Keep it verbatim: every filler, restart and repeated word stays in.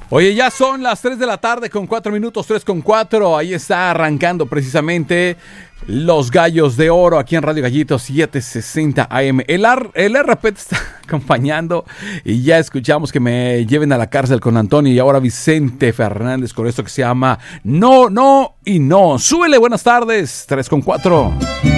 Oye, ya son las tres de la tarde con cuatro minutos, tres con cuatro. Ahí está arrancando precisamente Los Gallos de Oro aquí en Radio Gallito setecientos sesenta A M. El, R- el R P te está acompañando y ya escuchamos que me lleven a la cárcel con Antonio y ahora Vicente Fernández con esto que se llama No, No y No. Súbele, buenas tardes, tres con cuatro.